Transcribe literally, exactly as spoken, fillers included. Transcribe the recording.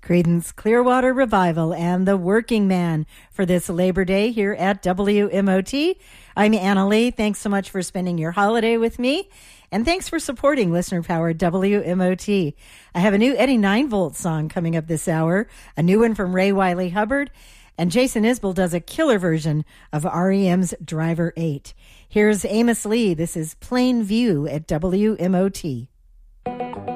Creedence Clearwater Revival and The Working Man for this Labor Day here at W M O T. I'm Anna Lee. Thanks so much for spending your holiday with me. And thanks for supporting listener-powered W M O T. I have a new Eddie nine volt song coming up this hour, a new one from Ray Wiley Hubbard, and Jason Isbell does a killer version of R E M's Driver eight. Here's Amos Lee. This is Plain View at W M O T.